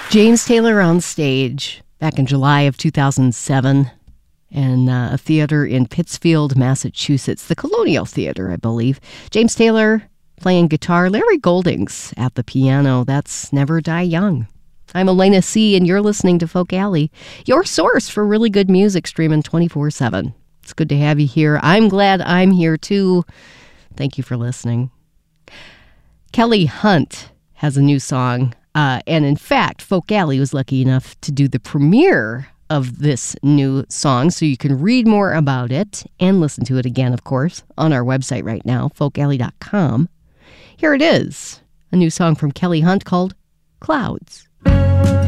James Taylor on stage back in July of 2007 in a theater in Pittsfield, Massachusetts, the Colonial Theater, I believe. James Taylor playing guitar, Larry Goldings at the piano. That's Never Die Young. I'm Elena C., and you're listening to Folk Alley, your source for really good music streaming 24/7. It's good to have you here. I'm glad I'm here, too. Thank you for listening. Kelly Hunt has a new song. And in fact, Folk Alley was lucky enough to do the premiere of this new song, so you can read more about it and listen to it again, of course, on our website right now, folkalley.com. Here it is, a new song from Kelly Hunt called Clouds.